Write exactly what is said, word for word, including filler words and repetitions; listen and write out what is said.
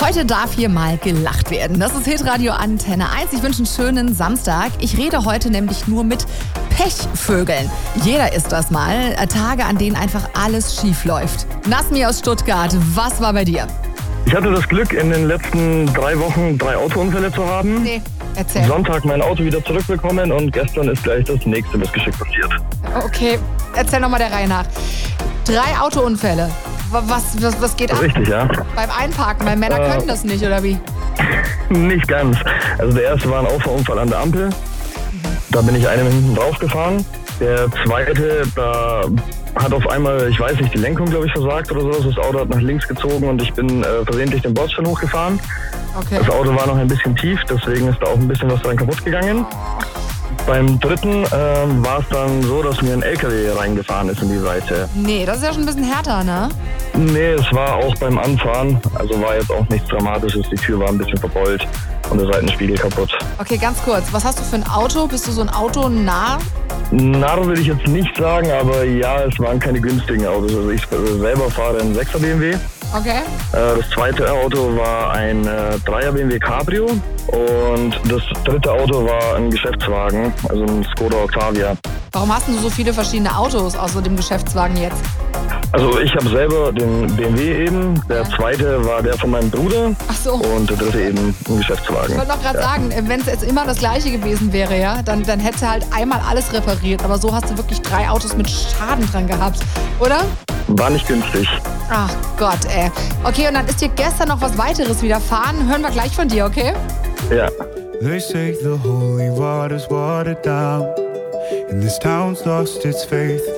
Heute darf hier mal gelacht werden. Das ist Hitradio Antenne eins. Ich wünsche einen schönen Samstag. Ich rede heute nämlich nur mit Pechvögeln. Jeder ist das mal. Tage, an denen einfach alles schief läuft. Nasmi aus Stuttgart, was war bei dir? Ich hatte das Glück, in den letzten drei Wochen drei Autounfälle zu haben. Nee, erzähl. Sonntag mein Auto wieder zurückbekommen und gestern ist gleich das nächste Missgeschick passiert. Okay, erzähl nochmal der Reihe nach. Drei Autounfälle. Was, was, was geht ab? Richtig, ja. Beim Einparken, weil Männer Äh, können das nicht, oder wie? Nicht ganz. Also der erste war ein Auffahrunfall an der Ampel. Da bin ich einem hinten drauf gefahren. Der zweite, da hat auf einmal, ich weiß nicht, die Lenkung, glaube ich, versagt oder so. Das Auto hat nach links gezogen und ich bin äh, versehentlich den Bordstein hochgefahren. Okay. Das Auto war noch ein bisschen tief, deswegen ist da auch ein bisschen was dran kaputt gegangen. Beim dritten ähm, war es dann so, dass mir ein L K W reingefahren ist in die Seite. Nee, das ist ja schon ein bisschen härter, ne? Nee, es war auch beim Anfahren, also war jetzt auch nichts Dramatisches. Die Tür war ein bisschen verbeult und der Seitenspiegel kaputt. Okay, ganz kurz. Was hast du für ein Auto? Bist du so ein Autonah? Narr will ich jetzt nicht sagen, aber ja, es waren keine günstigen Autos. Also ich selber fahre einen sechser B M W. Okay. Das zweite Auto war ein Dreier B M W Cabrio und das dritte Auto war ein Geschäftswagen, also ein Skoda Octavia. Warum hast du so viele verschiedene Autos außer dem Geschäftswagen jetzt? Also ich habe selber den B M W eben, der Ja. zweite war der von meinem Bruder. Ach so. Und der dritte eben ein Geschäftswagen. Ich wollte noch gerade Ja. sagen, wenn es jetzt immer das gleiche gewesen wäre, ja, dann, dann hätte halt einmal alles repariert. Aber so hast du wirklich drei Autos mit Schaden dran gehabt, oder? War nicht günstig. Ach Gott, ey. Okay, und dann ist dir gestern noch was weiteres widerfahren. Hören wir gleich von dir, okay? Ja. They say the holy water's watered down, and this town's lost its faith.